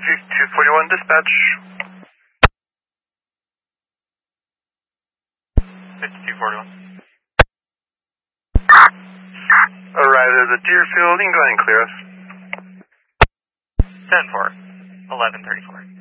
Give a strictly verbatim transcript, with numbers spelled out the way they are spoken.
two forty-one dispatch. fifty-two forty-one. Arrived at the Deerfield, you can go ahead and clear us. ten four, eleven thirty-four.